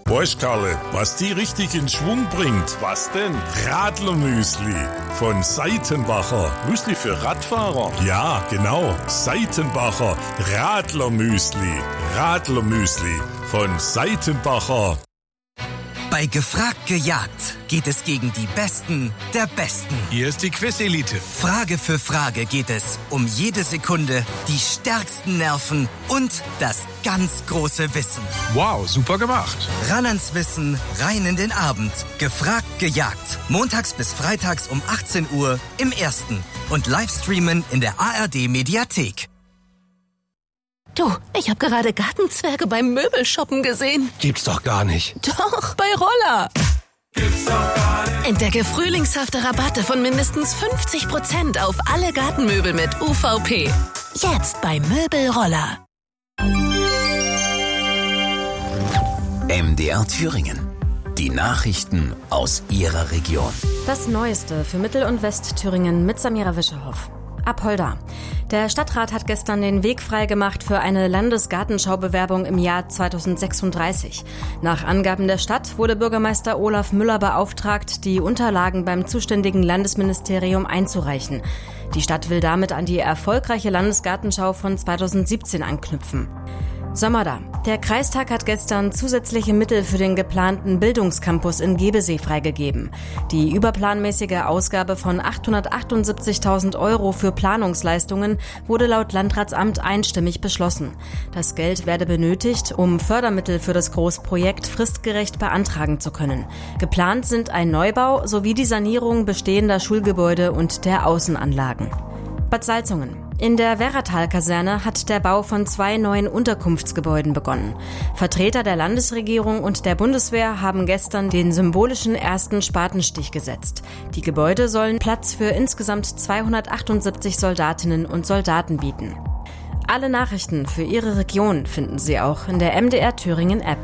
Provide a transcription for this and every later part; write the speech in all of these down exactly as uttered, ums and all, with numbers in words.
Weißt, Karle, was die richtig in Schwung bringt? Was denn? Radlermüsli von Seitenbacher. Müsli für Radfahrer? Ja, genau. Seitenbacher Radlermüsli. Radlermüsli von Seitenbacher. Bei Gefragt gejagt geht es gegen die Besten der Besten. Hier ist die Quiz-Elite. Frage für Frage geht es um jede Sekunde, die stärksten Nerven und das ganz große Wissen. Wow, super gemacht. Ran ans Wissen, rein in den Abend. Gefragt gejagt. Montags bis freitags um achtzehn Uhr im Ersten. Und Livestreamen in der A R D-Mediathek. Du, ich habe gerade Gartenzwerge beim Möbelshoppen gesehen. Gibt's doch gar nicht. Doch, bei Roller. Gibt's doch gar nicht. Entdecke frühlingshafte Rabatte von mindestens fünfzig Prozent auf alle Gartenmöbel mit U V P. Jetzt bei Möbelroller. M D R Thüringen. Die Nachrichten aus Ihrer Region. Das Neueste für Mittel- und Westthüringen mit Samira Wischerhoff. Apolda. Der Stadtrat hat gestern den Weg freigemacht für eine Landesgartenschaubewerbung im Jahr zweitausendsechsunddreißig. Nach Angaben der Stadt wurde Bürgermeister Olaf Müller beauftragt, die Unterlagen beim zuständigen Landesministerium einzureichen. Die Stadt will damit an die erfolgreiche Landesgartenschau von zweitausendsiebzehn anknüpfen. Sommerda. Der Kreistag hat gestern zusätzliche Mittel für den geplanten Bildungscampus in Gebesee freigegeben. Die überplanmäßige Ausgabe von achthundertachtundsiebzigtausend Euro für Planungsleistungen wurde laut Landratsamt einstimmig beschlossen. Das Geld werde benötigt, um Fördermittel für das Großprojekt fristgerecht beantragen zu können. Geplant sind ein Neubau sowie die Sanierung bestehender Schulgebäude und der Außenanlagen. Bad Salzungen. In der Werratal-Kaserne hat der Bau von zwei neuen Unterkunftsgebäuden begonnen. Vertreter der Landesregierung und der Bundeswehr haben gestern den symbolischen ersten Spatenstich gesetzt. Die Gebäude sollen Platz für insgesamt zweihundertachtundsiebzig Soldatinnen und Soldaten bieten. Alle Nachrichten für Ihre Region finden Sie auch in der M D R Thüringen App.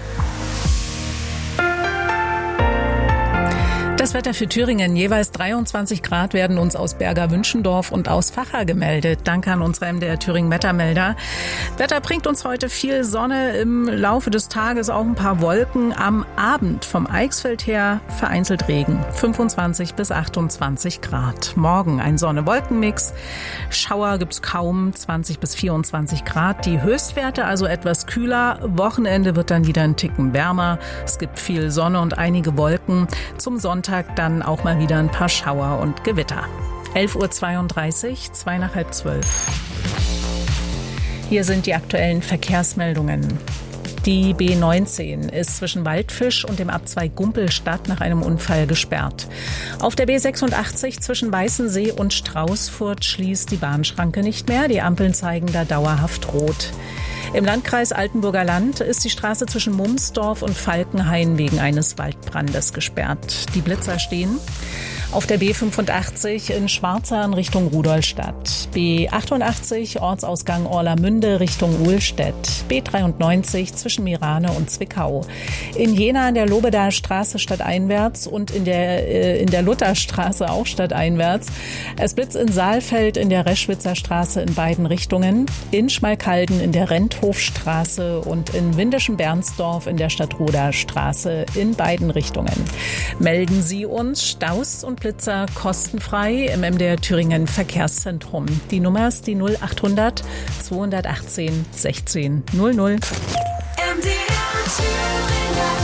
Das Wetter für Thüringen. Jeweils dreiundzwanzig Grad werden uns aus Berger-Wünschendorf und aus Vacha gemeldet. Danke an unsere M D R Thüringen Wettermelder. Wetter bringt uns heute viel Sonne, im Laufe des Tages auch ein paar Wolken. Am Abend vom Eichsfeld her vereinzelt Regen. fünfundzwanzig bis achtundzwanzig Grad. Morgen ein Sonne-Wolken-Mix. Schauer gibt's kaum, zwanzig bis vierundzwanzig Grad. Die Höchstwerte also etwas kühler. Wochenende wird dann wieder ein Ticken wärmer. Es gibt viel Sonne und einige Wolken. Zum Sonntag dann auch mal wieder ein paar Schauer und Gewitter. elf Uhr zweiunddreißig, zwei nach halb zwölf. Hier sind die aktuellen Verkehrsmeldungen. Die B neunzehn ist zwischen Waldfisch und dem Abzweig Gumpelstadt nach einem Unfall gesperrt. Auf der B sechsundachtzig zwischen Weißensee und Straußfurt schließt die Bahnschranke nicht mehr. Die Ampeln zeigen da dauerhaft rot. Im Landkreis Altenburger Land ist die Straße zwischen Mumsdorf und Falkenhain wegen eines Waldbrandes gesperrt. Die Blitzer stehen. Auf der B fünfundachtzig in Schwarzahn Richtung Rudolstadt. B achtundachtzig Ortsausgang Orlamünde Richtung Uhlstedt. B dreiundneunzig zwischen Mirane und Zwickau. In Jena an der Lobedaer Straße stadteinwärts und in der, äh, in der Lutherstraße auch stadteinwärts. Es blitzt in Saalfeld in der Reschwitzer Straße in beiden Richtungen. In Schmalkalden in der Renthofstraße und in Windischenbernsdorf in der Stadtroder Straße in beiden Richtungen. Melden Sie uns Staus und Blitzer kostenfrei im M D R Thüringen Verkehrszentrum. Die Nummer ist die null achthundert zweihundertachtzehn sechzehn null null. M D R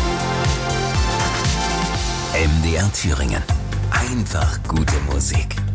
Thüringen. M D R Thüringen. Einfach gute Musik.